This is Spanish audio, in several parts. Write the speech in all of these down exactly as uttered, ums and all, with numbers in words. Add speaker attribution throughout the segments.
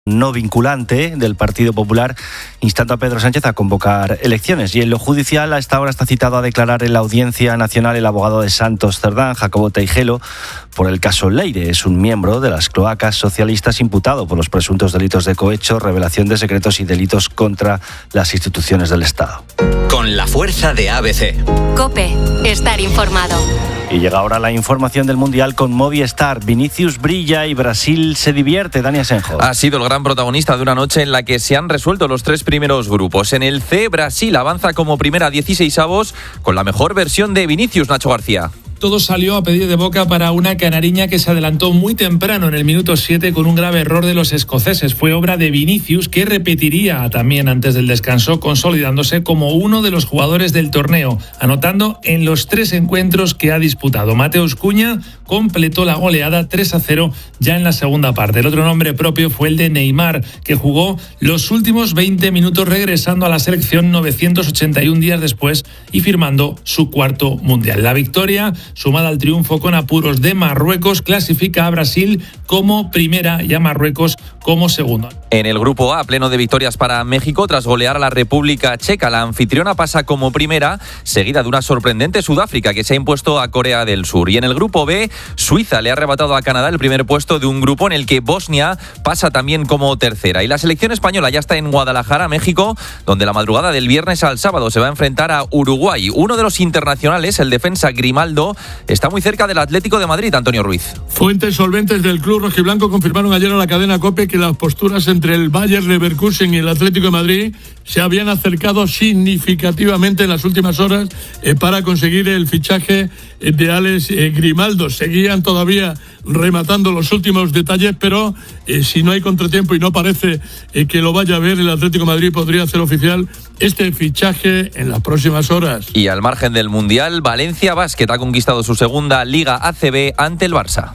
Speaker 1: no vinculante del Partido Popular instando a Pedro Sánchez a convocar elecciones. Y en lo judicial, a esta hora está citado a declarar en la Audiencia Nacional el abogado de Santos Cerdán, Jacobo Teijelo, por el caso Leire. Es un miembro de las cloacas socialistas imputado por los presuntos delitos de cohecho, revelación de secretos y delitos contra las instituciones del Estado.
Speaker 2: Con la fuerza de A B C.
Speaker 3: COPE. Estar informado.
Speaker 1: Y llega ahora la información del Mundial con Movistar. Vinicius brilla y Brasil se divierte. Dani Asenjo.
Speaker 4: Ha sido el gran protagonista de una noche en la que se han resuelto los tres primeros grupos. En el C, Brasil avanza como primera dieciseisavos con la mejor versión de Vinicius, Nacho García.
Speaker 5: Todo salió a pedir de boca para una canariña que se adelantó muy temprano en el minuto siete con un grave error de los escoceses. Fue obra de Vinicius, que repetiría también antes del descanso, consolidándose como uno de los jugadores del torneo, anotando en los tres encuentros que ha disputado. Mateus Cunha completó la goleada tres a cero ya en la segunda parte. El otro nombre propio fue el de Neymar, que jugó los últimos veinte minutos regresando a la selección novecientos ochenta y un días después y firmando su cuarto mundial. La victoria, sumada al triunfo con apuros de Marruecos, clasifica a Brasil como primera y a Marruecos como segundo.
Speaker 4: En el grupo A, pleno de victorias para México, tras golear a la República Checa, la anfitriona pasa como primera, seguida de una sorprendente Sudáfrica que se ha impuesto a Corea del Sur. Y en el grupo B, Suiza le ha arrebatado a Canadá el primer puesto de un grupo en el que Bosnia pasa también como tercera. Y la selección española ya está en Guadalajara, México, donde la madrugada del viernes al sábado se va a enfrentar a Uruguay. Uno de los internacionales, el defensa Grimaldo, está muy cerca del Atlético de Madrid, Antonio Ruiz.
Speaker 6: Fuentes solventes del club rojiblanco confirmaron ayer a la cadena COPE que las posturas entre el Bayer Leverkusen y el Atlético de Madrid se habían acercado significativamente en las últimas horas eh, para conseguir el fichaje eh, de Alex eh, Grimaldo. Seguían todavía rematando los últimos detalles, pero eh, si no hay contratiempo y no parece eh, que lo vaya a ver, el Atlético de Madrid podría hacer oficial este fichaje en las próximas horas.
Speaker 4: Y al margen del Mundial, Valencia Basket ha conquistado su segunda Liga A C B ante el Barça.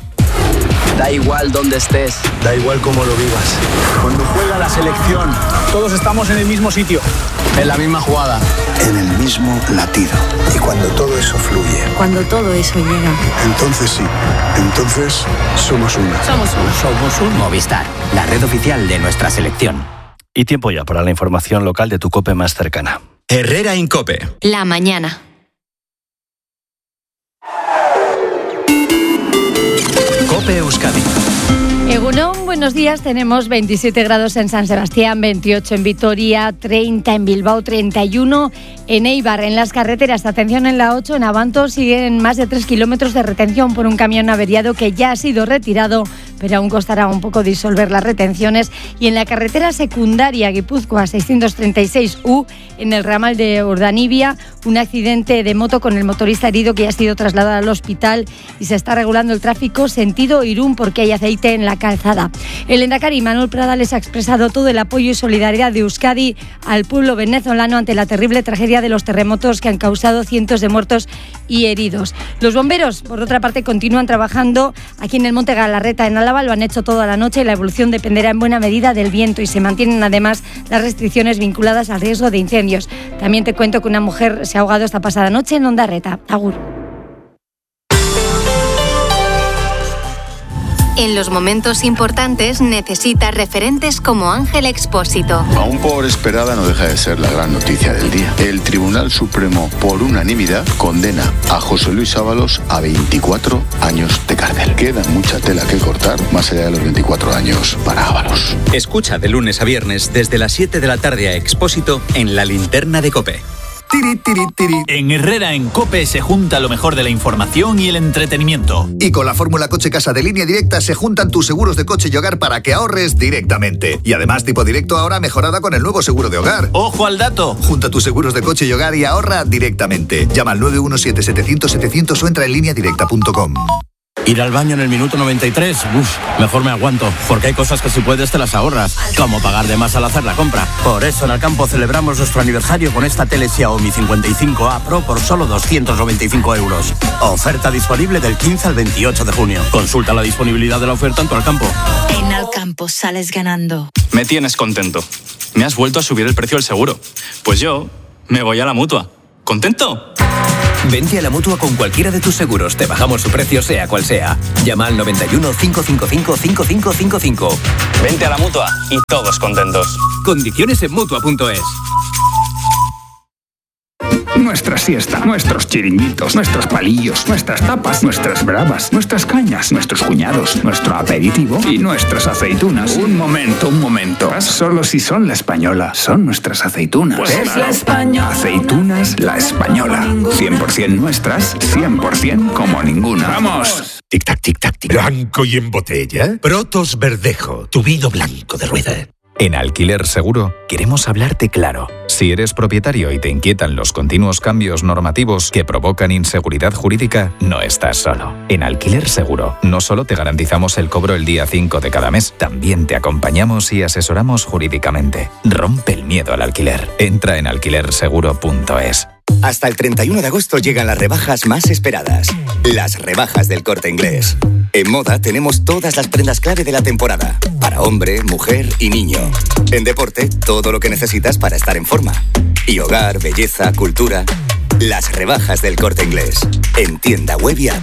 Speaker 7: Da igual dónde estés,
Speaker 8: da igual cómo lo vivas.
Speaker 7: Cuando juega la selección, todos estamos en el mismo sitio, en la misma jugada,
Speaker 8: en el mismo latido. Y cuando todo eso fluye,
Speaker 3: cuando todo eso llega,
Speaker 8: entonces sí, entonces somos uno.
Speaker 3: Somos uno.
Speaker 2: Somos un Movistar, la red oficial de nuestra selección.
Speaker 1: Y tiempo ya para la información local de tu COPE más cercana.
Speaker 2: Herrera en COPE.
Speaker 3: La mañana.
Speaker 2: COPE Euskadi.
Speaker 9: Egunon, buenos días. Tenemos veintisiete grados en San Sebastián, veintiocho en Vitoria, treinta en Bilbao, treinta y uno en Eibar. En las carreteras, atención en la ocho, en Abanto siguen más de tres kilómetros de retención por un camión averiado que ya ha sido retirado, pero aún costará un poco disolver las retenciones. Y en la carretera secundaria Guipúzcoa seiscientos treinta y seis U, en el ramal de Urdanibia, un accidente de moto con el motorista herido que ya ha sido trasladado al hospital y se está regulando el tráfico sentido Irún porque hay aceite en la calzada. El lehendakari Manuel Prada les ha expresado todo el apoyo y solidaridad de Euskadi al pueblo venezolano ante la terrible tragedia de los terremotos que han causado cientos de muertos y heridos. Los bomberos, por otra parte, continúan trabajando aquí en el Monte Galarreta, en Álava. Lo han hecho toda la noche y la evolución dependerá en buena medida del viento y se mantienen además las restricciones vinculadas al riesgo de incendios. También te cuento que una mujer se ha ahogado esta pasada noche en Ondarreta. Agur.
Speaker 3: En los momentos importantes necesitas referentes como Ángel Expósito.
Speaker 10: Aún por esperada no deja de ser la gran noticia del día. El Tribunal Supremo, por unanimidad, condena a José Luis Ábalos a veinticuatro años de cárcel. Queda mucha tela que cortar, más allá de los veinticuatro años para Ábalos.
Speaker 2: Escucha de lunes a viernes desde las siete de la tarde a Expósito en La Linterna de COPE.
Speaker 11: Tiri, tiri, tiri. En Herrera en COPE se junta lo mejor de la información y el entretenimiento.
Speaker 12: Y con la fórmula Coche Casa de Línea Directa se juntan tus seguros de coche y hogar para que ahorres directamente. Y además Tipo Directo ahora mejorada con el nuevo seguro de hogar.
Speaker 11: ¡Ojo al dato!
Speaker 12: Junta tus seguros de coche y hogar y ahorra directamente. Llama al nueve uno siete, setecientos, setecientos o entra en línea directa punto com.
Speaker 13: Ir al baño en el minuto noventa y tres, uff, mejor me aguanto, porque hay cosas que si puedes te las ahorras, como pagar de más al hacer la compra. Por eso en Alcampo celebramos nuestro aniversario con esta tele Xiaomi cincuenta y cinco A Pro por solo doscientos noventa y cinco euros. Oferta disponible del quince al veintiocho de junio. Consulta la disponibilidad de la oferta en tu Alcampo.
Speaker 14: En Alcampo sales ganando.
Speaker 15: Me tienes contento. Me has vuelto a subir el precio del seguro. Pues yo me voy a la Mutua. ¿Contento?
Speaker 16: Vente a la Mutua con cualquiera de tus seguros. Te bajamos su precio, sea cual sea. Llama al noventa y uno, cinco cinco cinco, cinco cinco cinco cinco.
Speaker 15: Vente a la Mutua y todos contentos.
Speaker 16: Condiciones en Mutua punto es.
Speaker 17: Nuestra siesta, nuestros chiringuitos, nuestros palillos, nuestras tapas, nuestras bravas, nuestras cañas, nuestros cuñados, nuestro aperitivo y nuestras aceitunas. Un momento, un momento. Solo si son La Española, son nuestras aceitunas.
Speaker 18: Pues es La Española.
Speaker 17: Aceitunas La Española. cien por ciento nuestras, cien por ciento como ninguna. ¡Vamos!
Speaker 19: Tic-tac, tic-tac, tic. Blanco y en botella. Protos Verdejo, tu vino blanco de rueda.
Speaker 20: En Alquiler Seguro queremos hablarte claro. Si eres propietario y te inquietan los continuos cambios normativos que provocan inseguridad jurídica, no estás solo. En Alquiler Seguro no solo te garantizamos el cobro el día cinco de cada mes, también te acompañamos y asesoramos jurídicamente. Rompe el miedo al alquiler. Entra en alquiler seguro punto es.
Speaker 21: Hasta el treinta y uno de agosto llegan las rebajas más esperadas. Las rebajas del Corte Inglés. En moda tenemos todas las prendas clave de la temporada. Para hombre, mujer y niño. En deporte, todo lo que necesitas para estar en forma. Y hogar, belleza, cultura. Las rebajas del Corte Inglés. En tienda web y app.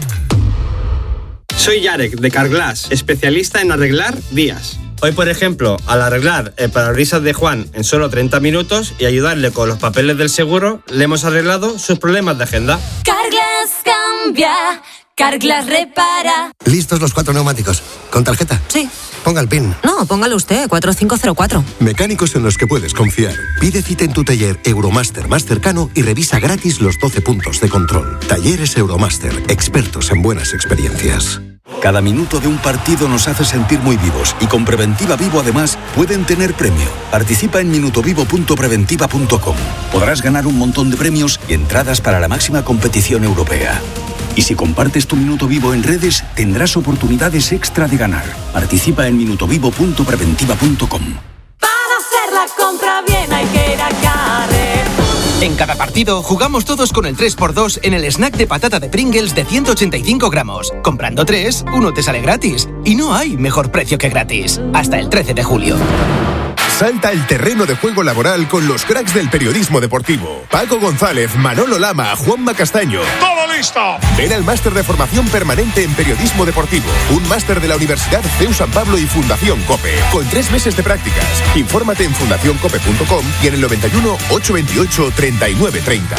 Speaker 22: Soy Yarek, de Carglass, especialista en arreglar vías. Hoy, por ejemplo, al arreglar el parabrisas de Juan en solo treinta minutos y ayudarle con los papeles del seguro, le hemos arreglado sus problemas de agenda.
Speaker 18: Carglass cambia, Carglass repara.
Speaker 23: ¿Listos los cuatro neumáticos? ¿Con tarjeta?
Speaker 24: Sí.
Speaker 23: Ponga el PIN.
Speaker 24: No, póngalo usted, cuatro cinco cero cuatro.
Speaker 23: Mecánicos en los que puedes confiar. Pide cita en tu taller Euromaster más cercano y revisa gratis los doce puntos de control. Talleres Euromaster, expertos en buenas experiencias.
Speaker 25: Cada minuto de un partido nos hace sentir muy vivos y con Preventiva Vivo además pueden tener premio. Participa en minutovivo punto preventiva punto com. Podrás ganar un montón de premios y entradas para la máxima competición europea. Y si compartes tu Minuto Vivo en redes, tendrás oportunidades extra de ganar. Participa en minutovivo punto preventiva punto com.
Speaker 18: Para hacer la compra bien hay que ir a Carrefour.
Speaker 26: En cada partido jugamos todos con el tres por dos en el snack de patata de Pringles de ciento ochenta y cinco gramos. Comprando tres, uno te sale gratis. Y no hay mejor precio que gratis. Hasta el trece de julio.
Speaker 27: Salta el terreno de juego laboral con los cracks del periodismo deportivo. Paco González, Manolo Lama, Juanma Castaño.
Speaker 28: ¡Todo listo!
Speaker 27: Ven al máster de formación permanente en periodismo deportivo. Un máster de la Universidad C E U San Pablo y Fundación COPE. Con tres meses de prácticas. Infórmate en fundación cope punto com y en el noventa y uno, ochocientos veintiocho, treinta y nueve treinta.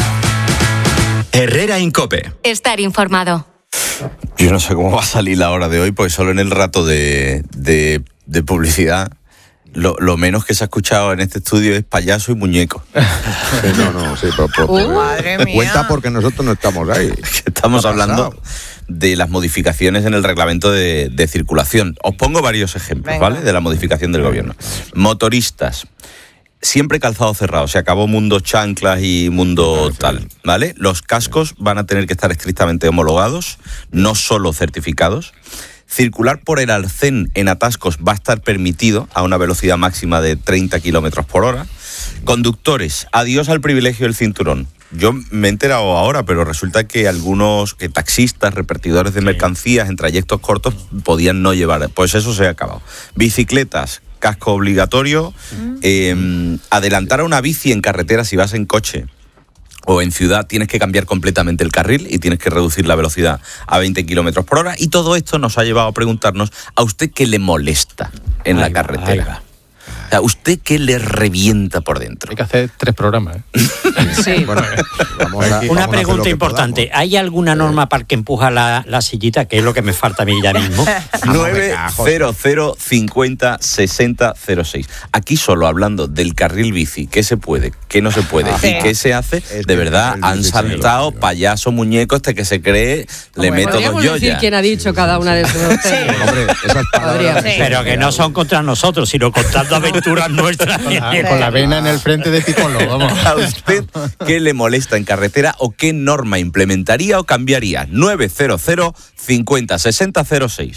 Speaker 2: Herrera en COPE.
Speaker 3: Estar informado.
Speaker 29: Yo no sé cómo va a salir la hora de hoy, porque solo en el rato de, de, de publicidad lo, lo menos que se ha escuchado en este estudio es payaso y muñeco.
Speaker 30: Sí, no, no, sí, por, por,
Speaker 3: Uh, madre mía.
Speaker 30: Cuenta porque nosotros no estamos ahí.
Speaker 29: Estamos hablando de las modificaciones en el reglamento de, de circulación. Os pongo varios ejemplos,
Speaker 3: Venga.
Speaker 29: ¿vale? De la modificación del gobierno. Motoristas. Siempre calzado cerrado, se acabó mundo chanclas y mundo tal, ¿vale? Los cascos van a tener que estar estrictamente homologados, no solo certificados. Circular por el arcén en atascos va a estar permitido a una velocidad máxima de treinta kilómetros por hora. Conductores, adiós al privilegio del cinturón. Yo me he enterado ahora, pero resulta que algunos que taxistas, repartidores de mercancías en trayectos cortos podían no llevar. Pues eso se ha acabado. Bicicletas, casco obligatorio. Eh, adelantar a una bici en carretera si vas en coche o en ciudad tienes que cambiar completamente el carril y tienes que reducir la velocidad a veinte kilómetros por hora. Y todo esto nos ha llevado a preguntarnos, ¿a usted qué le molesta en la carretera? O sea, ¿usted qué le revienta por dentro?
Speaker 31: Hay que hacer tres programas. ¿eh?
Speaker 32: Sí. Bueno, vamos a, Una vamos pregunta importante. ¿Hay alguna norma para que empuja la, la sillita? Que es lo que me falta a mí ya mismo.
Speaker 29: nueve cero cero cincuenta sesenta cero seis. Aquí solo hablando del carril bici, qué se puede, qué no se puede
Speaker 32: Ah,
Speaker 29: y
Speaker 32: sí.
Speaker 29: qué se hace, de verdad han saltado payaso muñeco este que se cree, le meto dos
Speaker 33: Podríamos decir
Speaker 29: joyas.
Speaker 33: quién ha dicho cada una de sus
Speaker 32: Hombre, esas palabras.
Speaker 33: Sí.
Speaker 32: Pero que no son contra nosotros, sino contando aventuras nuestras.
Speaker 30: Con la, con la vena en el frente de Picolo, vamos.
Speaker 29: ¿A usted qué le molesta en carretera o qué norma implementaría o cambiaría? nueve cero cero cincuenta sesenta cero seis.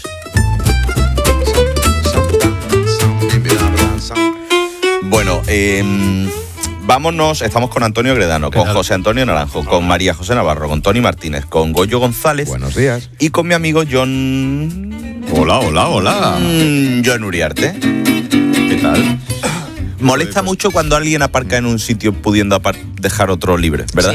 Speaker 29: Bueno, eh, vámonos, estamos con Antonio Gredano, con José Antonio Naranjo, con María José Navarro, con Tony Martínez, con Goyo González.
Speaker 30: Buenos días.
Speaker 29: Y con mi amigo John...
Speaker 30: Hola, hola, hola.
Speaker 29: Mm, John Uriarte.
Speaker 30: ¿Qué tal?
Speaker 29: Molesta mucho cuando alguien aparca en un sitio pudiendo apar- dejar otro libre, ¿verdad?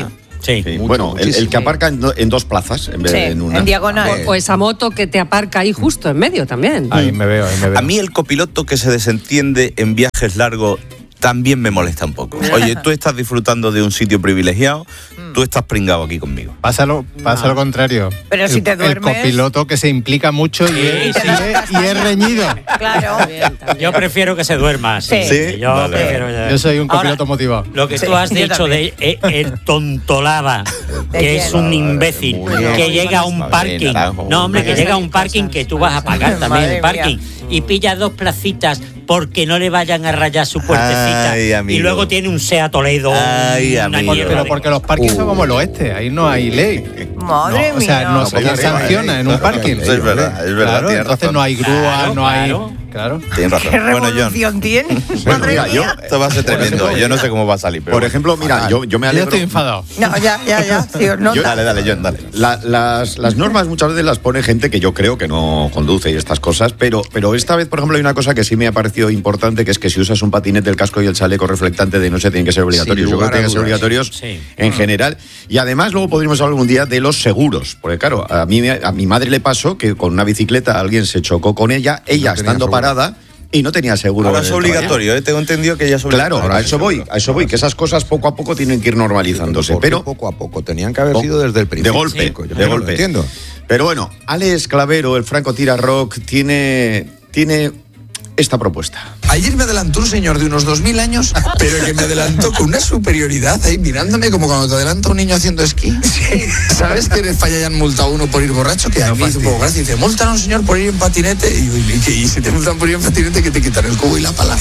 Speaker 32: Sí.
Speaker 1: Sí, bueno, el, el que aparca en, do, en dos plazas en vez
Speaker 4: Sí,
Speaker 1: de en una.
Speaker 4: en diagonal.
Speaker 1: Eh,
Speaker 5: O, o esa moto que te aparca ahí justo en medio también.
Speaker 30: Ahí me veo, ahí me veo.
Speaker 29: A mí el copiloto que se desentiende en viajes largos también me molesta un poco. Oye, tú estás disfrutando de un sitio privilegiado, tú estás pringado aquí conmigo.
Speaker 30: Pasa lo, pasa lo contrario.
Speaker 4: Pero si
Speaker 30: el,
Speaker 4: te duermes-
Speaker 30: El copiloto que se implica mucho y, es, y es- y es reñido.
Speaker 4: Claro.
Speaker 32: Yo prefiero que se duerma. Sí.
Speaker 4: Sí.
Speaker 32: Yo
Speaker 30: Vale,
Speaker 32: prefiero.
Speaker 30: vale. Yo soy un copiloto
Speaker 32: Ahora,
Speaker 30: motivado.
Speaker 32: Lo que
Speaker 4: Sí,
Speaker 32: tú has
Speaker 4: yo
Speaker 32: dicho
Speaker 4: también.
Speaker 32: de eh, el tontolaba,
Speaker 4: ¿De
Speaker 32: que
Speaker 4: quién?
Speaker 32: es un imbécil, que llega a un parking. No, hombre, que llega a un parking que tú vas a pagar también
Speaker 4: Madre
Speaker 32: el parking. Y pilla dos placitas porque no le vayan a rayar su puertecita.
Speaker 29: Ay, amigo.
Speaker 32: Y luego tiene un SEA Toledo.
Speaker 29: Ay,
Speaker 32: una
Speaker 29: amigo.
Speaker 32: niebla
Speaker 30: Pero
Speaker 32: de-
Speaker 30: porque los parkings son como el oeste, ahí no hay ley.
Speaker 4: Madre
Speaker 30: No, o sea,
Speaker 4: mía.
Speaker 30: no se les sanciona en un parking.
Speaker 29: Eso es verdad, es verdad,
Speaker 30: Claro,
Speaker 29: tienes
Speaker 30: entonces
Speaker 29: razón.
Speaker 30: no hay grúa,
Speaker 32: Claro,
Speaker 30: no hay...
Speaker 32: claro.
Speaker 30: Claro.
Speaker 29: Tienes razón.
Speaker 4: ¿Qué
Speaker 29: Bueno, John,
Speaker 4: revolución tiene?
Speaker 1: Bueno,
Speaker 4: Madre
Speaker 1: mira, yo,
Speaker 4: mía.
Speaker 29: esto va a ser tremendo. Yo no sé cómo va a salir. Pero
Speaker 1: por
Speaker 29: bueno.
Speaker 1: ejemplo, mira, yo, yo me
Speaker 30: Yo
Speaker 1: alegro.
Speaker 30: estoy enfadado.
Speaker 4: No, ya, ya, ya. Sí, os nota.
Speaker 1: Yo-
Speaker 29: Dale, dale, John, dale.
Speaker 1: La- las, las normas muchas veces las pone gente que yo creo que no conduce y estas cosas, pero, pero esta vez, por ejemplo, hay una cosa que sí me ha parecido importante, que es que si usas un patinete, el casco y el chaleco reflectante de no sé, tienen que ser obligatorios. Yo creo que tienen que ser obligatorios
Speaker 32: Sí.
Speaker 1: en general. Y además, luego podríamos hablar un día de los seguros, porque claro, a, mí, a mi madre le pasó que con una bicicleta alguien se chocó con ella, ella
Speaker 30: tenía
Speaker 1: estando
Speaker 30: seguro.
Speaker 1: parada, y no tenía seguro.
Speaker 29: Ahora
Speaker 1: en
Speaker 29: es
Speaker 1: el
Speaker 29: obligatorio, ¿eh? Tengo entendido que ya es
Speaker 1: trabajo. Claro,
Speaker 29: obligatorio.
Speaker 1: a eso voy, a eso voy, que esas cosas poco a poco tienen que ir normalizándose, pero
Speaker 30: poco a poco, tenían que haber sido desde el
Speaker 1: de
Speaker 30: principio.
Speaker 1: golpe,
Speaker 30: Yo
Speaker 1: de
Speaker 30: no lo
Speaker 1: golpe.
Speaker 30: entiendo.
Speaker 1: Pero bueno, Alex Clavero, el Franco Tira Rock, tiene, tiene esta propuesta.
Speaker 6: Ayer me adelantó un señor de unos dos mil años, pero que me adelantó con una superioridad ahí mirándome como cuando te adelanta un niño haciendo esquí. ¿Sabes que en España ya han multado a uno por ir borracho? Que a mí hizo un poco gracia. Dice, multan a un señor por ir en patinete. Y, y, y, y si te multan por ir en patinete, que te quitan el cubo y la pala.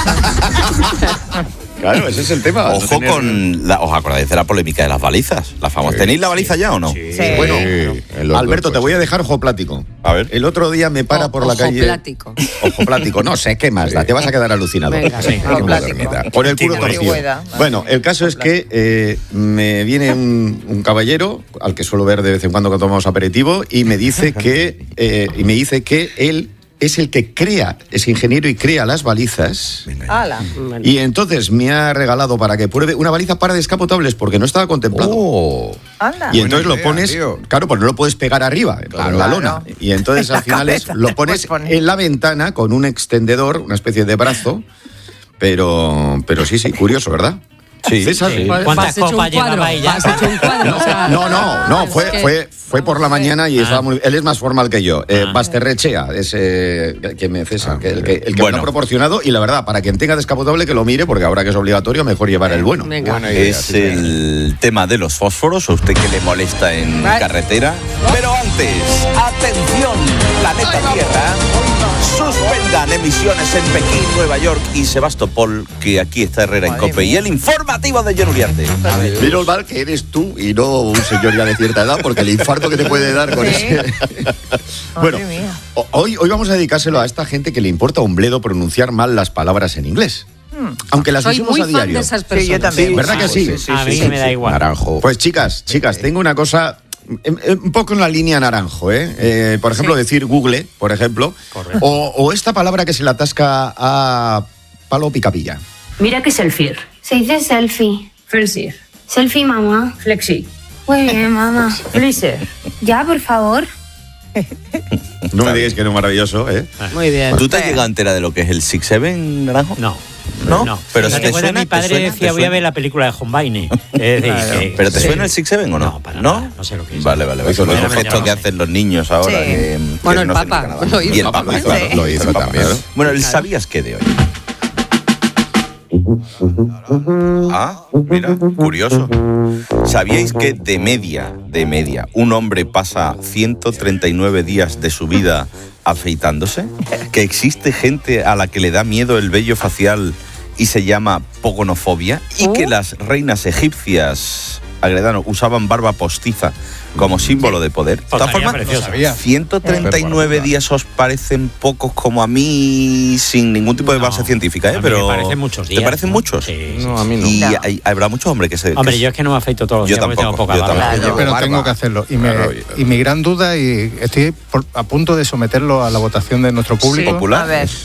Speaker 1: Claro, ese es el tema.
Speaker 29: Ojo
Speaker 1: no tener-
Speaker 29: con... La, ¿os acordáis de la polémica de las balizas? La famosa. ¿Tenéis la baliza ya o no?
Speaker 4: Sí.
Speaker 1: Bueno,
Speaker 30: en los
Speaker 1: Alberto,
Speaker 30: dos,
Speaker 1: te voy a dejar ojo plático.
Speaker 29: A ver.
Speaker 1: El otro día me para
Speaker 5: O-
Speaker 1: por la
Speaker 5: ojo
Speaker 1: calle.
Speaker 5: plático.
Speaker 1: Ojo plático. No sé qué más da. Te vas a quedar alucinado.
Speaker 5: Venga, sí.
Speaker 4: Ojo plático.
Speaker 1: Con el culo
Speaker 29: Tiene
Speaker 1: torcido.
Speaker 4: antigüedad.
Speaker 1: Bueno, el caso es que eh, me viene un, un caballero al que suelo ver de vez en cuando que tomamos aperitivo y me dice que eh, y me dice que él es el que crea, es ingeniero y crea las balizas.
Speaker 4: Ala.
Speaker 1: Y entonces me ha regalado para que pruebe una baliza para descapotables porque no estaba contemplado.
Speaker 30: Oh.
Speaker 4: Anda.
Speaker 1: Y entonces
Speaker 30: Buena
Speaker 1: lo
Speaker 30: idea,
Speaker 1: pones,
Speaker 30: tío.
Speaker 1: claro, pues no lo puedes pegar arriba, en la lona. Y entonces
Speaker 4: En la
Speaker 1: al final es,
Speaker 4: cabeza
Speaker 1: lo
Speaker 4: te
Speaker 1: pones
Speaker 4: puedes poner.
Speaker 1: en la ventana con un extendedor, una especie de brazo, pero, pero sí, sí, curioso, ¿verdad?
Speaker 29: Sí.
Speaker 1: César.
Speaker 32: Sí.
Speaker 5: Pues
Speaker 32: ¿Cuántas
Speaker 5: has hecho un
Speaker 32: copas
Speaker 5: cuadro,
Speaker 32: llevaba ella?
Speaker 5: has hecho un cuadro, o sea,
Speaker 1: No, no, no, fue,
Speaker 5: es que-
Speaker 1: fue, fue por la mañana y estaba muy, él es más formal que yo. Eh,
Speaker 32: Ah.
Speaker 1: Basterrechea, es eh, que me César, que el que, el que
Speaker 29: Bueno.
Speaker 1: me lo ha proporcionado. Y la verdad, para quien tenga descapotable que lo mire, porque ahora que es obligatorio, mejor llevar el bueno.
Speaker 5: Venga.
Speaker 30: Buena idea,
Speaker 29: Es
Speaker 30: sí,
Speaker 29: el tema de los fósforos, a usted que le molesta en
Speaker 4: Vale.
Speaker 29: carretera. Pero antes, atención, planeta Tierra, suspendan emisiones en Pekín, Nueva York y Sebastopol, que aquí está Herrera en
Speaker 4: Madre
Speaker 29: Cope. Y
Speaker 4: mía.
Speaker 29: el informativo de John Uriarte.
Speaker 1: Menos mal que eres tú y no un señor ya de cierta edad, porque el infarto que te puede dar con
Speaker 4: Sí.
Speaker 1: ese. Bueno,
Speaker 4: Madre mía.
Speaker 1: ho- hoy, hoy vamos a dedicárselo a esta gente que le importa un bledo pronunciar mal las palabras en inglés. Aunque las
Speaker 5: Soy
Speaker 1: usemos
Speaker 5: muy
Speaker 1: a
Speaker 5: fan
Speaker 1: diario.
Speaker 5: de esas
Speaker 4: Sí,
Speaker 5: personas.
Speaker 4: yo también.
Speaker 1: ¿Verdad que sí?
Speaker 32: A mí me da igual.
Speaker 30: Naranjo.
Speaker 1: Pues chicas, chicas, tengo una cosa em, em, un poco en la línea naranjo, ¿eh? Eh, por ejemplo,
Speaker 5: Sí.
Speaker 1: decir Google, por ejemplo, o, o esta palabra que se le atasca a palo picapilla.
Speaker 7: Mira qué selfie.
Speaker 8: Se dice selfie.
Speaker 7: Flexi.
Speaker 8: Selfie, mamá.
Speaker 7: Flexi.
Speaker 8: Muy bien, mamá.
Speaker 7: Felice.
Speaker 8: Ya, por favor.
Speaker 1: No me digáis que no es maravilloso, ¿eh?
Speaker 5: Muy bien.
Speaker 29: ¿Tú te has llegado a enterar de lo que es el Six Seven, Naranjo?
Speaker 32: No.
Speaker 29: ¿No?
Speaker 32: No.
Speaker 29: Pero
Speaker 32: ¿No
Speaker 29: si
Speaker 32: te
Speaker 29: te
Speaker 32: acuerdas?
Speaker 29: suena,
Speaker 32: Mi padre
Speaker 29: ¿te suena?
Speaker 32: decía,
Speaker 29: ¿Te
Speaker 32: voy a
Speaker 29: suena?
Speaker 32: ver la película de Hombaine. Es decir, que-
Speaker 29: ¿Pero te
Speaker 32: sí.
Speaker 29: suena el Six Seven o no?
Speaker 32: No, para nada, no sé lo que es.
Speaker 29: Vale, vale. Eso es
Speaker 32: Sinceramente,
Speaker 29: los gestos
Speaker 32: no
Speaker 29: que
Speaker 32: lo sé.
Speaker 29: hacen los niños ahora.
Speaker 4: Sí.
Speaker 29: que- que
Speaker 5: Bueno, el
Speaker 29: no hacen
Speaker 5: Papa
Speaker 29: ni nada.
Speaker 5: lo hizo
Speaker 29: Y el Papa
Speaker 5: también.
Speaker 29: lo hizo,
Speaker 4: Sí.
Speaker 29: lo hizo
Speaker 30: El Papa,
Speaker 29: también.
Speaker 30: claro.
Speaker 29: Bueno, el ¿sabías qué de hoy? Ah, mira, curioso. ¿Sabíais que de media, de media, un hombre pasa ciento treinta y nueve días de su vida afeitándose? ¿Que existe gente a la que le da miedo el vello facial y se llama pogonofobia? ¿Y que las reinas egipcias, Agredano, usaban barba postiza como símbolo de poder? De todas
Speaker 32: Estaría
Speaker 29: formas,
Speaker 32: precioso.
Speaker 29: ciento treinta y nueve días os parecen pocos como a mí, sin ningún tipo de base
Speaker 32: No,
Speaker 29: científica,
Speaker 32: a
Speaker 29: ¿eh?
Speaker 32: mí
Speaker 29: Pero
Speaker 32: me parecen muchos
Speaker 29: ¿te
Speaker 32: días,
Speaker 29: parecen
Speaker 32: ¿no?
Speaker 29: muchos?
Speaker 32: Sí, sí,
Speaker 30: No, a mí no.
Speaker 29: Y
Speaker 4: No.
Speaker 29: hay- habrá muchos hombres que se... que
Speaker 32: Hombre,
Speaker 29: se-
Speaker 32: yo es que no me afeito todos los
Speaker 29: Yo
Speaker 32: días porque tengo
Speaker 29: tampoco,
Speaker 32: poca
Speaker 29: yo
Speaker 32: barba.
Speaker 29: tampoco.
Speaker 4: Claro.
Speaker 30: Pero
Speaker 1: barba.
Speaker 30: tengo que hacerlo. Y, me-
Speaker 1: Claro.
Speaker 30: y mi gran duda, y estoy por- a punto de someterlo a la votación de nuestro público.
Speaker 29: popular.
Speaker 4: A ver.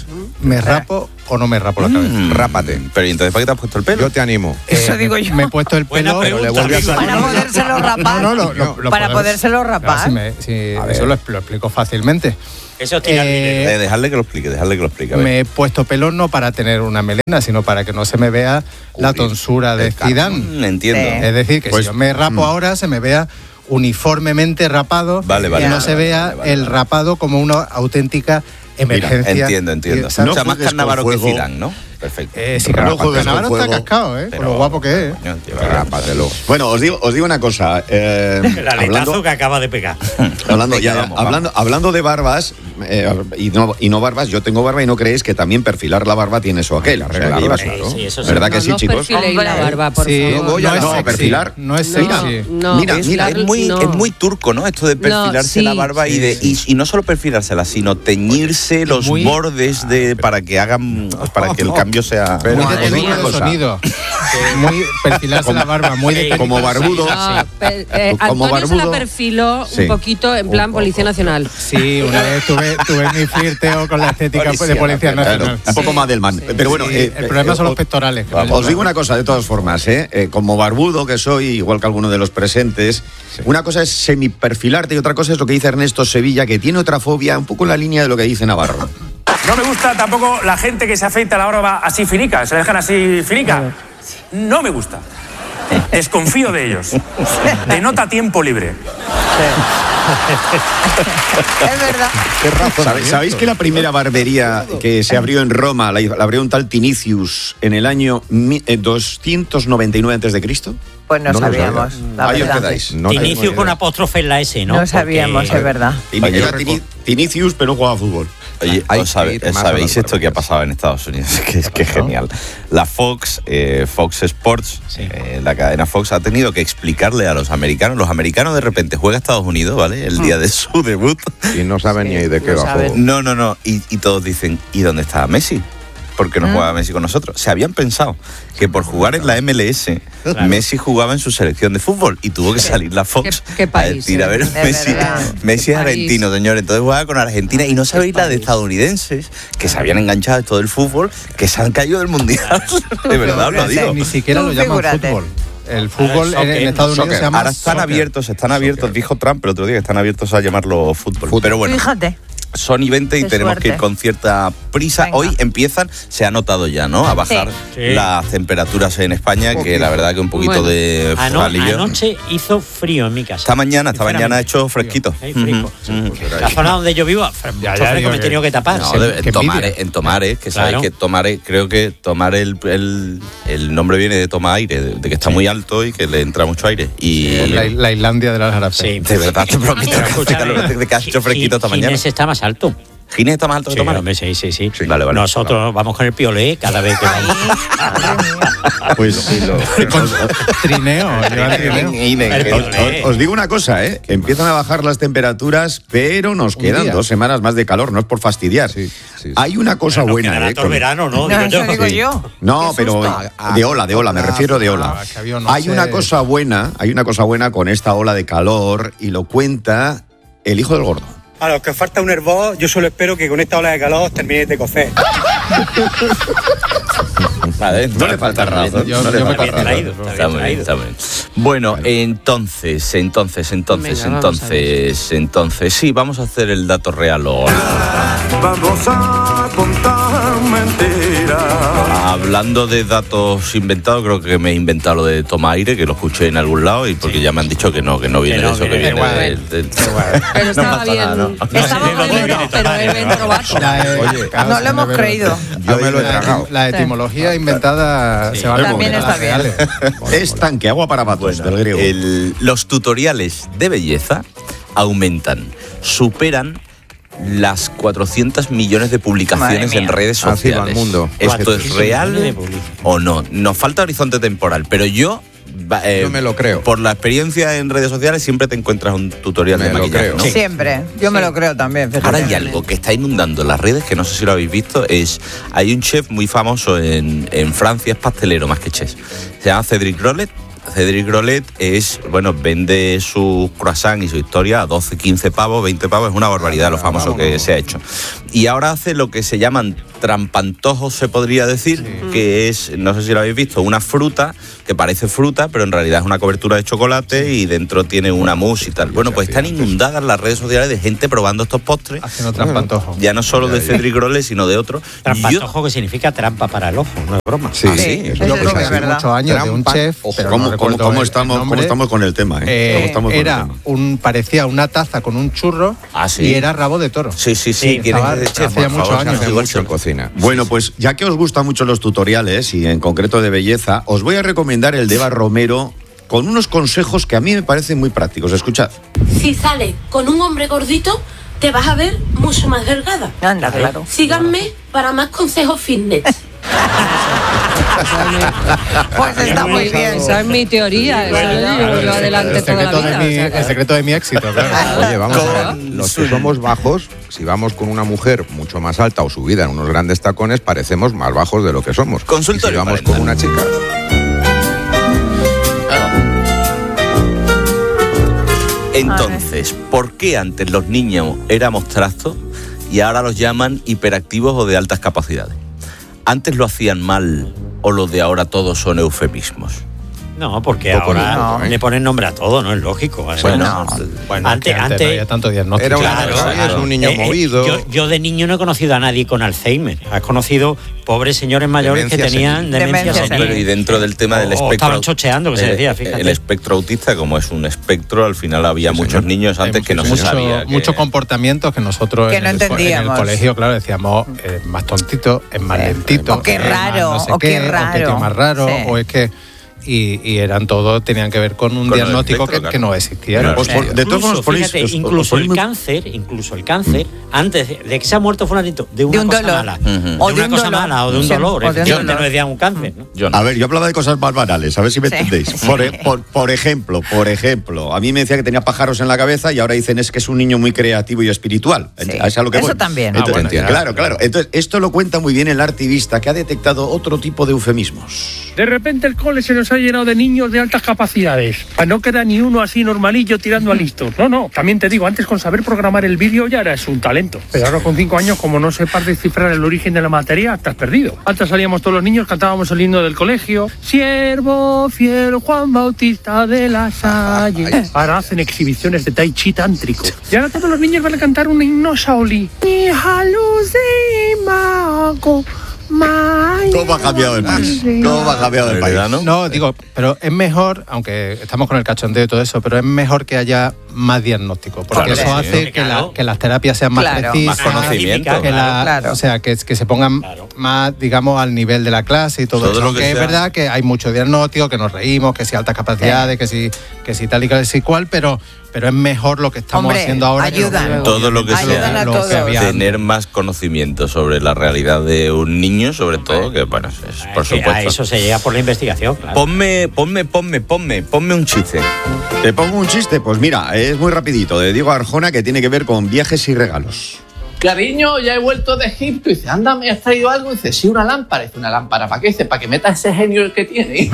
Speaker 30: ¿Me rapo o no me rapo la cabeza?
Speaker 29: Mm, rápate. Pero ¿y entonces para qué te has puesto el pelo?
Speaker 30: Yo te animo.
Speaker 4: Eso digo yo.
Speaker 30: Me he puesto el pelo, pero le volví a salir.
Speaker 4: Para podérselo rapar.
Speaker 30: No, no, lo, lo, lo
Speaker 4: para
Speaker 30: podemos-
Speaker 4: podérselo rapar.
Speaker 30: Claro, si me- si- eso lo, lo explico fácilmente.
Speaker 32: Eso tiene
Speaker 30: Eh,
Speaker 29: Eh, dejarle que lo explique, dejarle que lo explique. a ver.
Speaker 30: Me he puesto pelo no para tener una melena, sino para que no se me vea la tonsura de Zidane.
Speaker 29: Mm, entiendo.
Speaker 30: Es decir, que
Speaker 29: Pues,
Speaker 30: si yo me rapo
Speaker 29: mm.
Speaker 30: ahora, se me vea uniformemente rapado
Speaker 29: Vale, vale,
Speaker 30: y no
Speaker 29: vale,
Speaker 30: se vea
Speaker 29: vale, vale,
Speaker 30: el rapado como una auténtica emergencia.
Speaker 29: Entiendo, entiendo.
Speaker 30: Y, ¿sabes?
Speaker 29: o sea, más Cannavaro que Zidane, ¿no? Perfecto.
Speaker 30: Eh, sí, claro, Cannavaro está cascado, ¿eh? Con lo guapo que es.
Speaker 29: Rápatelo.
Speaker 1: Bueno, os digo, os digo una cosa. eh,
Speaker 32: El aletazo
Speaker 1: hablando,
Speaker 32: que acaba de pegar.
Speaker 1: hablando, ya,
Speaker 29: Vamos,
Speaker 1: hablando, hablando de barbas eh, y, no, y no barbas, yo tengo barba y no creéis que también perfilar la barba tiene eso aquel. O sea, que llevas-
Speaker 32: claro. Sí, eso sí.
Speaker 1: ¿Verdad
Speaker 5: No,
Speaker 1: que sí,
Speaker 5: no
Speaker 1: chicos?
Speaker 5: perfiléis la barba, por
Speaker 30: Sí,
Speaker 5: favor.
Speaker 30: no,
Speaker 1: No,
Speaker 30: es
Speaker 1: no,
Speaker 30: sexy,
Speaker 1: perfilar.
Speaker 30: No es
Speaker 5: No,
Speaker 30: sexy.
Speaker 5: no,
Speaker 1: Mira,
Speaker 5: es
Speaker 1: mira,
Speaker 5: la-
Speaker 29: Es muy,
Speaker 5: no.
Speaker 29: es muy turco, ¿no? Esto de perfilarse
Speaker 5: sí,
Speaker 29: la barba y, de, y, y no solo perfilársela, sino teñirse los
Speaker 30: muy-
Speaker 29: bordes de para que hagan para que el cambio sea.
Speaker 30: Pero muy
Speaker 1: Madre
Speaker 30: de
Speaker 1: mía,
Speaker 30: técnico de
Speaker 1: cosa.
Speaker 30: sonido. Muy perfilarse la barba, muy de
Speaker 1: Como
Speaker 30: técnico de
Speaker 1: barbudo.
Speaker 30: sonido.
Speaker 5: No, pe- eh,
Speaker 1: Como
Speaker 5: Antonio se la
Speaker 1: barbudo.
Speaker 5: perfiló
Speaker 1: Sí.
Speaker 5: un poquito en plan Policía Nacional.
Speaker 30: Sí, una vez tuve, tuve mi flirteo con la estética de Policía
Speaker 1: Claro,
Speaker 30: Nacional.
Speaker 1: un poco más del man. Pero bueno,
Speaker 30: Sí,
Speaker 1: eh,
Speaker 30: el problema
Speaker 1: eh,
Speaker 30: son los
Speaker 1: os-
Speaker 30: pectorales. que
Speaker 1: Os digo una cosa, de todas formas, ¿eh? Eh, como barbudo que soy, igual que alguno de los presentes, una cosa es semiperfilarte y otra cosa es lo que dice Ernesto Sevilla, que tiene otra fobia, un poco en la línea de lo que dice Navarro.
Speaker 7: No me gusta tampoco la gente que se afeita la barba así finica, se la dejan así finica. No me gusta. Desconfío de ellos. Denota tiempo libre.
Speaker 4: Es verdad.
Speaker 1: ¿Sabéis, sabéis que la primera barbería que se abrió en Roma la, la abrió un tal Tinicius en el año mi- eh, doscientos noventa y nueve antes de Cristo?
Speaker 4: Pues no,
Speaker 1: No lo
Speaker 4: sabíamos.
Speaker 1: sabía.
Speaker 4: La
Speaker 1: Ahí os
Speaker 4: verdad.
Speaker 1: quedáis.
Speaker 30: No tengo
Speaker 32: Inicio
Speaker 30: idea.
Speaker 32: con apóstrofe en la S, ¿no?
Speaker 4: No sabíamos,
Speaker 32: Porque-
Speaker 4: es verdad.
Speaker 1: Tin-
Speaker 29: Oye,
Speaker 1: era Tini- Tinicius, pero no jugaba a fútbol.
Speaker 29: Oye,
Speaker 30: Hay
Speaker 29: ¿os sabe-
Speaker 30: que ir más a
Speaker 29: ¿sabéis
Speaker 30: las
Speaker 29: esto que ha
Speaker 30: barbaridades.
Speaker 29: pasado en Estados Unidos? Que es que es genial. La Fox, eh, Fox Sports, eh, la cadena Fox, ha tenido que explicarle a los americanos. Los americanos de repente juega a Estados Unidos, ¿vale? El día de su debut.
Speaker 30: Y no saben ni de qué
Speaker 4: no
Speaker 30: va a
Speaker 4: saben.
Speaker 30: jugar.
Speaker 29: No, no, no. Y, y todos dicen, ¿y dónde está Messi? ¿Por qué no
Speaker 4: Mm.
Speaker 29: jugaba Messi con nosotros? Se habían pensado que por jugar en la M L S, Messi jugaba en su selección de fútbol y tuvo que salir la Fox
Speaker 5: ¿Qué- qué país,
Speaker 29: a decir,
Speaker 5: eh?
Speaker 29: a ver,
Speaker 4: De
Speaker 29: Messi,
Speaker 4: verdad.
Speaker 29: Messi
Speaker 5: ¿Qué
Speaker 29: es argentino,
Speaker 5: país?
Speaker 29: señor. Entonces juega con Argentina y no sabéis la de estadounidenses que se habían enganchado de todo el fútbol, que se han caído del mundial. De verdad, os lo digo.
Speaker 30: Ni siquiera
Speaker 4: Tú
Speaker 30: lo llaman
Speaker 4: figúrate.
Speaker 30: fútbol. El fútbol
Speaker 32: Ahora es
Speaker 30: en, en
Speaker 32: soccer,
Speaker 30: Estados Unidos soccer. se llama
Speaker 29: Ahora están
Speaker 30: soccer.
Speaker 29: abiertos, están
Speaker 30: Soccer.
Speaker 29: abiertos, dijo Trump el otro día que están abiertos a llamarlo fútbol. Pero bueno,
Speaker 4: Fíjate.
Speaker 29: son y veinte y
Speaker 4: Qué
Speaker 29: tenemos
Speaker 4: suerte.
Speaker 29: que ir con cierta prisa.
Speaker 4: Venga.
Speaker 29: Hoy empiezan, se ha notado ya, ¿no? A bajar
Speaker 32: Sí.
Speaker 29: las temperaturas en España, que la verdad que un poquito
Speaker 32: Bueno,
Speaker 29: de
Speaker 32: ano-
Speaker 29: alivio.
Speaker 32: anoche hizo frío en mi casa.
Speaker 29: Esta mañana, esta mañana ha hecho fresquito.
Speaker 32: Hay fresco.
Speaker 29: Ujú, ujú.
Speaker 32: La zona donde yo vivo, fre- mucho
Speaker 29: Ya, ya,
Speaker 32: fresco
Speaker 29: digo
Speaker 32: me he
Speaker 29: que-
Speaker 32: tenido que tapar.
Speaker 29: No,
Speaker 32: Sí.
Speaker 29: de- en
Speaker 32: Qué
Speaker 29: Tomare,
Speaker 32: envidia.
Speaker 29: en Tomare, que sabéis
Speaker 32: Claro.
Speaker 29: que Tomare, creo que Tomare el, el, el nombre viene de toma aire, de, de que está muy alto y que le entra mucho aire. Y
Speaker 30: La, la Islandia de las Arabes.
Speaker 29: de verdad te prometo
Speaker 32: Pero
Speaker 29: que,
Speaker 32: escúchame,
Speaker 29: de que has hecho fresquito esta mañana.
Speaker 32: Ginés está más alto.
Speaker 29: Ginés está más alto que
Speaker 32: Sí,
Speaker 29: Tomare.
Speaker 32: hombre, sí, sí, sí.
Speaker 29: Vale, vale.
Speaker 32: Nosotros vamos con el piolé cada vez que vamos.
Speaker 1: Pues
Speaker 30: Trineo, llevan trineo.
Speaker 1: Os, os- os digo una cosa, ¿eh? Empiezan a bajar las temperaturas, pero nos quedan
Speaker 30: día.
Speaker 1: dos semanas más de calor, no es por fastidiar. Hay una cosa
Speaker 32: Nos
Speaker 1: buena,
Speaker 32: quedará
Speaker 1: ¿eh?
Speaker 32: todo el
Speaker 1: con-
Speaker 32: verano, ¿no?
Speaker 4: No,
Speaker 32: Digo
Speaker 4: eso
Speaker 32: yo.
Speaker 4: digo
Speaker 1: Sí.
Speaker 4: yo.
Speaker 1: No,
Speaker 4: Qué
Speaker 1: pero
Speaker 4: susto.
Speaker 1: de ola, de ola, me refiero de ola.
Speaker 30: Ah, que había, no
Speaker 1: Hay
Speaker 30: sé.
Speaker 1: una cosa buena, hay una cosa buena con esta ola de calor y lo cuenta el hijo del gordo.
Speaker 9: A los que os falta un hervor, yo solo espero que con esta ola de calor terminéis de cocer.
Speaker 29: Vale,
Speaker 1: No le falta razón.
Speaker 30: Yo-
Speaker 1: no le
Speaker 30: yo me
Speaker 1: falta
Speaker 32: Está bien
Speaker 1: razón.
Speaker 32: traído,
Speaker 29: Está
Speaker 32: está
Speaker 29: muy
Speaker 32: bien
Speaker 29: bien,
Speaker 32: traído.
Speaker 29: está muy bien. Bueno, entonces, entonces, entonces,
Speaker 5: Venga, vamos a ver.
Speaker 29: entonces, entonces, sí, vamos a hacer el dato real o
Speaker 7: Vamos a contar mentiras.
Speaker 29: hablando de datos inventados, creo que me he inventado lo de toma aire, que lo escuché en algún lado y porque ya me han dicho que no, que no viene
Speaker 32: no,
Speaker 29: de eso, que
Speaker 32: que
Speaker 29: viene
Speaker 32: igual.
Speaker 29: del, del-
Speaker 5: Pero estaba
Speaker 29: pasa
Speaker 5: bien.
Speaker 29: nada, ¿no?
Speaker 5: Estaba
Speaker 32: No,
Speaker 5: muy
Speaker 32: no,
Speaker 5: bien,
Speaker 32: no, no,
Speaker 5: pero
Speaker 32: no,
Speaker 5: he
Speaker 32: no,
Speaker 5: bien
Speaker 32: no,
Speaker 5: probado.
Speaker 30: La, eh, Oye,
Speaker 4: No lo hemos creído.
Speaker 30: Yo
Speaker 1: me lo he
Speaker 30: la-
Speaker 1: tragado.
Speaker 30: La etimología inventada se va a
Speaker 4: También está bien.
Speaker 1: Es tanque, agua para patos, del griego.
Speaker 29: El- los tutoriales de belleza aumentan, superan las cuatrocientos millones de publicaciones
Speaker 4: Madre mía.
Speaker 29: en redes
Speaker 30: Así va
Speaker 29: sociales.
Speaker 30: el mundo.
Speaker 29: ¿Esto es
Speaker 32: cuatrocientos millones de
Speaker 29: real
Speaker 32: publicaciones.
Speaker 29: o no? Nos falta horizonte temporal, pero yo... va- eh,
Speaker 30: Yo me lo creo.
Speaker 29: Por la experiencia en redes sociales siempre te encuentras un tutorial
Speaker 30: Me
Speaker 29: de
Speaker 30: lo
Speaker 29: maquillaje,
Speaker 30: creo.
Speaker 29: ¿no?
Speaker 4: Siempre. Yo me lo creo también, fíjate.
Speaker 29: Ahora hay algo que está inundando las redes, que no sé si lo habéis visto, es hay un chef muy famoso en, en Francia, es pastelero más que chef. Se llama Cédric Grolet. Cédric Grolet es, bueno, vende su croissant y su historia a doce, quince pavos, veinte pavos, es una barbaridad lo famoso que se ha hecho. Y ahora hace lo que se llaman trampantojos se podría decir, sí. que es, no sé si lo habéis visto, una fruta que parece fruta, pero en realidad es una cobertura de chocolate sí. y dentro tiene una mousse y tal. Bueno, pues están inundadas las redes sociales de gente probando estos postres.
Speaker 30: Haciendo trampantojos.
Speaker 29: Ya no solo de Cédric Grolle, sino de otros.
Speaker 32: Trampantojo Yo... que significa trampa para el ojo, no es broma.
Speaker 30: Sí, ah, sí. Eso yo creo que hace muchos años Trampa, de un chef, pero
Speaker 1: ¿cómo,
Speaker 30: no
Speaker 1: cómo, cómo, estamos,
Speaker 30: nombre,
Speaker 1: ¿Cómo estamos con el tema? Eh?
Speaker 30: Eh,
Speaker 1: estamos
Speaker 30: era
Speaker 1: con el tema?
Speaker 30: un, parecía una taza con un churro
Speaker 29: ah, ¿sí?
Speaker 30: y era rabo de toro.
Speaker 29: Sí, sí, sí.
Speaker 30: sí estaba, de chef, hacía muchos años.
Speaker 10: Hace mucho en cocina.
Speaker 1: Bueno, pues ya que os gustan mucho los tutoriales y en concreto de belleza, os voy a recomendar el de Eva Romero con unos consejos que a mí me parecen muy prácticos. Escuchad.
Speaker 11: Si sales con un hombre gordito, te vas a ver mucho más delgada.
Speaker 4: Anda, claro.
Speaker 11: Síganme para más consejos fitness.
Speaker 4: Pues está muy bien.
Speaker 5: Esa es mi teoría. Eso yo, yo adelante toda la vida.
Speaker 30: Mi,
Speaker 5: o sea que...
Speaker 30: El secreto de mi éxito, claro.
Speaker 10: Oye, vamos a ver. Los que somos bajos, si vamos con una mujer mucho más alta o subida en unos grandes tacones, parecemos más bajos de lo que somos.
Speaker 29: Consultorio.
Speaker 10: Y si vamos con una chica...
Speaker 29: Entonces, ¿por qué antes los niños éramos trastos y ahora los llaman hiperactivos o de altas capacidades? ¿Antes lo hacían mal o los de ahora todos son eufemismos?
Speaker 32: No, porque
Speaker 10: Poco
Speaker 32: ahora
Speaker 10: no, ¿eh?
Speaker 32: le ponen nombre a todo, ¿no? Es lógico.
Speaker 29: Bueno,
Speaker 32: no.
Speaker 30: bueno
Speaker 32: antes,
Speaker 30: antes,
Speaker 32: antes
Speaker 30: no había tanto diagnóstico.
Speaker 10: Era una
Speaker 32: claro,
Speaker 10: persona,
Speaker 32: claro.
Speaker 10: es un niño
Speaker 32: Eh, eh,
Speaker 10: movido.
Speaker 32: Yo, yo de niño no he conocido a nadie con Alzheimer. Has conocido pobres señores mayores
Speaker 10: Demencia
Speaker 32: que tenían
Speaker 10: senil.
Speaker 32: demencia
Speaker 4: Demencia
Speaker 32: senil.
Speaker 29: Pero y dentro del tema del
Speaker 32: O- o
Speaker 29: espectro...
Speaker 32: estaban chocheando, que se decía,
Speaker 29: el-
Speaker 32: fíjate.
Speaker 29: El espectro autista, como es un espectro, al final había
Speaker 10: Sí,
Speaker 29: muchos
Speaker 10: señor.
Speaker 29: niños antes
Speaker 30: Hay
Speaker 29: que no
Speaker 30: mucho,
Speaker 29: se sabía. que-
Speaker 30: Muchos comportamientos que nosotros
Speaker 4: Que
Speaker 30: en,
Speaker 4: no
Speaker 30: el, co- en el
Speaker 4: entendíamos.
Speaker 30: colegio, claro, decíamos, eh, más tontito, es más
Speaker 4: Sí.
Speaker 30: lentito.
Speaker 4: O qué
Speaker 30: es más
Speaker 4: raro,
Speaker 30: no sé
Speaker 4: o qué
Speaker 30: qué, o que
Speaker 4: raro.
Speaker 30: tío más raro,
Speaker 4: Sí.
Speaker 30: o es que... Y, y eran todos, tenían que ver con un
Speaker 29: Con el
Speaker 30: diagnóstico
Speaker 29: espectro,
Speaker 30: que,
Speaker 29: claro.
Speaker 30: que no existía.
Speaker 29: Claro.
Speaker 1: Pues por- de todos modos,
Speaker 32: Incluso,
Speaker 1: ponéis-
Speaker 32: fíjate,
Speaker 1: os- os
Speaker 32: incluso
Speaker 1: ponéis
Speaker 32: el
Speaker 1: muy-
Speaker 32: cáncer, incluso el cáncer, antes de, de que se ha muerto fulanito, de una
Speaker 4: De un
Speaker 32: cosa
Speaker 4: dolor.
Speaker 32: mala,
Speaker 29: Ujú.
Speaker 32: de
Speaker 4: O de
Speaker 32: una
Speaker 4: un
Speaker 32: cosa
Speaker 4: dolor.
Speaker 32: mala o de un
Speaker 4: Sí,
Speaker 32: dolor,
Speaker 4: o de un
Speaker 32: efectivamente
Speaker 4: dolor.
Speaker 32: no decían un cáncer, ¿no?
Speaker 29: Yo no.
Speaker 1: A ver, yo hablaba de cosas más banales, a ver si me
Speaker 4: Sí.
Speaker 1: entendéis. Por, e- por- por ejemplo, por ejemplo, a mí me decía que tenía pájaros en la cabeza y ahora dicen es que es un niño muy creativo y espiritual.
Speaker 4: Sí.
Speaker 1: ¿Es a lo que
Speaker 4: Eso
Speaker 1: voy?
Speaker 4: también.
Speaker 1: Entonces,
Speaker 10: Ah, bueno, ya.
Speaker 1: claro, claro. Entonces, esto lo cuenta muy bien el artivista que ha detectado otro tipo de eufemismos.
Speaker 9: De repente el cole se nos ha llenado de niños de altas capacidades. No queda ni uno así normalillo tirando a listos. No, no. También te digo, antes con saber programar el vídeo ya eras un talento. Pero ahora con cinco años, como no sepas descifrar el origen de la materia, te has perdido. Antes salíamos todos los niños, cantábamos el himno del colegio. Siervo fiel Juan Bautista de la Salle. Ahora hacen exhibiciones de tai chi tántrico. Y ahora todos los niños van a cantar un himno Shaolí. Hija luz de mago.
Speaker 1: ¿Cómo ha cambiado el país? ¿Cómo ha cambiado el país?
Speaker 29: ¿Verdad, no?
Speaker 30: No, digo, pero es mejor, aunque estamos con el cachondeo y todo eso, pero es mejor que haya más diagnóstico, porque
Speaker 29: Claro,
Speaker 30: eso
Speaker 29: sí,
Speaker 30: hace
Speaker 29: sí,
Speaker 30: que,
Speaker 32: claro.
Speaker 30: la- que las terapias sean más
Speaker 4: Claro.
Speaker 30: precisas,
Speaker 29: Más conocimiento.
Speaker 30: que la-
Speaker 4: Claro.
Speaker 30: o sea, que, que se pongan
Speaker 32: Claro.
Speaker 30: más, digamos, al nivel de la clase y todo,
Speaker 29: Todo
Speaker 30: eso.
Speaker 29: lo que
Speaker 30: Aunque es
Speaker 29: sea.
Speaker 30: verdad que hay mucho diagnóstico, que nos reímos, que si altas capacidades, que si, que si tal y que si cual, pero, pero es mejor lo que estamos
Speaker 4: Hombre,
Speaker 30: haciendo ahora.
Speaker 4: ayudan.
Speaker 30: Que lo-
Speaker 29: Todo lo que
Speaker 4: Ayudan
Speaker 29: sea
Speaker 4: a
Speaker 30: lo que
Speaker 4: todos.
Speaker 30: había antes.
Speaker 29: tener más conocimiento sobre la realidad de un niño, sobre todo, que bueno, es por
Speaker 32: Es que
Speaker 29: supuesto.
Speaker 32: a eso se llega por la investigación, claro.
Speaker 29: Ponme, ponme, ponme, ponme, ponme un chiste.
Speaker 1: ¿Te pongo un chiste? Pues mira, es muy rapidito, de Diego Arjona, que tiene que ver con viajes y regalos.
Speaker 12: Cariño, ya he vuelto de Egipto. Y dice, anda, ¿me has traído algo? Y dice, sí, una lámpara. Y dice, ¿una lámpara para qué? Dice, para que meta ese genio que tiene.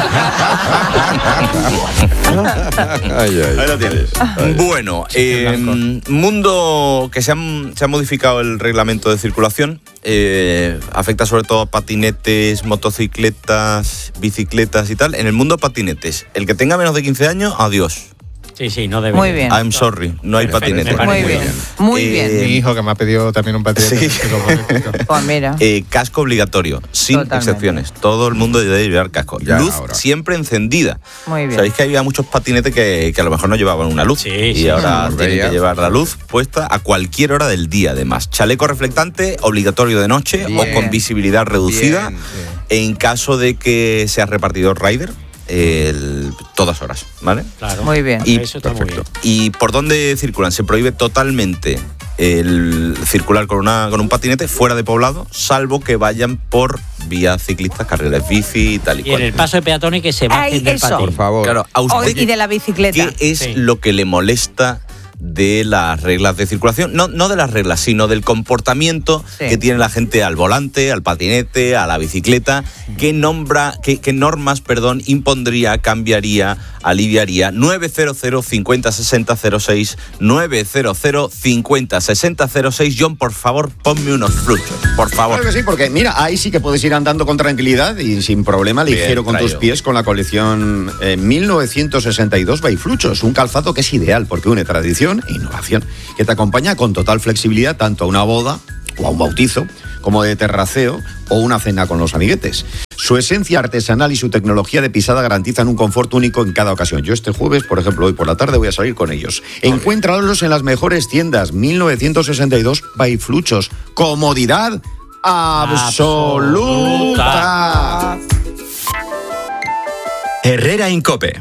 Speaker 10: Ay, ay.
Speaker 1: Ahí lo tienes.
Speaker 29: Bueno, eh, mundo que se, han- se ha modificado el reglamento de circulación, eh, afecta sobre todo a patinetes, motocicletas, bicicletas y tal. En el mundo patinetes, el que tenga menos de quince años, adiós.
Speaker 32: Sí, sí, no debe.
Speaker 4: Muy bien.
Speaker 29: I'm sorry, no hay
Speaker 32: Perfecto,
Speaker 29: patinetes.
Speaker 32: me parece
Speaker 4: Muy
Speaker 32: muy
Speaker 4: bien. Muy
Speaker 29: Eh,
Speaker 4: bien.
Speaker 30: Mi hijo que me ha pedido también un patinete.
Speaker 29: Sí.
Speaker 4: Pues mira.
Speaker 29: Eh, casco obligatorio, sin
Speaker 4: Totalmente.
Speaker 29: excepciones. Todo el mundo debe llevar casco.
Speaker 10: Ya,
Speaker 29: luz
Speaker 10: ahora.
Speaker 29: siempre encendida.
Speaker 4: Muy bien.
Speaker 29: Sabéis que había muchos patinetes que, que a lo mejor no llevaban una luz.
Speaker 32: Sí,
Speaker 29: y
Speaker 32: sí,
Speaker 29: ahora
Speaker 10: sí.
Speaker 29: tienen
Speaker 10: Veía.
Speaker 29: que llevar la luz puesta a cualquier hora del día, además. Chaleco reflectante, obligatorio de noche
Speaker 10: Bien.
Speaker 29: o con visibilidad reducida.
Speaker 10: Bien, sí.
Speaker 29: En caso de que sea repartidor rider, el- todas horas, ¿vale?
Speaker 32: Claro.
Speaker 4: Muy bien.
Speaker 29: Y,
Speaker 32: Eso está muy
Speaker 29: perfecto. ¿Y por dónde circulan? Se prohíbe totalmente el circular con, una, con un patinete fuera de poblado, salvo que vayan por vías ciclistas, carriles bici y tal y,
Speaker 32: Y en
Speaker 29: cual.
Speaker 32: el paso de peatones que se
Speaker 4: Ay,
Speaker 32: bajen del
Speaker 4: eso.
Speaker 32: patín.
Speaker 10: Por favor.
Speaker 29: Claro, ¿a
Speaker 4: O-
Speaker 29: usted
Speaker 4: y de la bicicleta.
Speaker 29: qué es
Speaker 32: Sí.
Speaker 29: lo que le molesta de las reglas de circulación? No, no de las reglas, sino del comportamiento
Speaker 4: Sí.
Speaker 29: que tiene la gente al volante, al patinete, a la bicicleta. ¿Qué, nombra, qué, qué normas perdón, impondría, cambiaría, aliviaría. nueve cero cero cincuenta sesenta cero seis, nueve cero cero cincuenta sesenta cero seis. John, por favor, ponme unos fluchos, por favor.
Speaker 1: Claro que sí, porque mira, ahí sí que puedes ir andando con tranquilidad y sin problema,
Speaker 29: Bien,
Speaker 1: ligero con
Speaker 29: traído.
Speaker 1: tus pies, con la colección eh, mil novecientos sesenta y dos by Fluchos, un calzado que es ideal porque une tradición e innovación, que te acompaña con total flexibilidad tanto a una boda o a un bautizo, como de terraceo o una cena con los amiguetes. Su esencia artesanal y su tecnología de pisada garantizan un confort único en cada ocasión. Yo este jueves, por ejemplo, hoy por la tarde voy a salir con ellos. Encuéntralos en las mejores tiendas. mil novecientos sesenta y dos by Fluchos. Comodidad absoluta.
Speaker 2: Herrera Incope.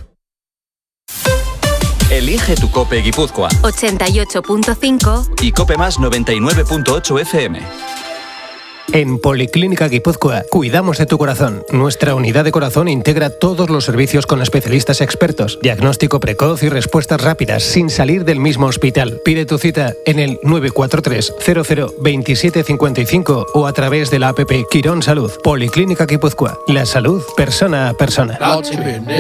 Speaker 2: Elige tu Cope Guipúzcoa
Speaker 3: ochenta y ocho punto cinco
Speaker 2: y Cope Más noventa y nueve punto ocho F M.
Speaker 13: En Policlínica Guipúzcoa cuidamos de tu corazón. Nuestra unidad de corazón integra todos los servicios con especialistas expertos, diagnóstico precoz y respuestas rápidas sin salir del mismo hospital. Pide tu cita en el nueve cuatro tres cero cero veintisiete cincuenta y cinco o a través de la app Quirón Salud. Policlínica Guipúzcoa. La salud persona a persona.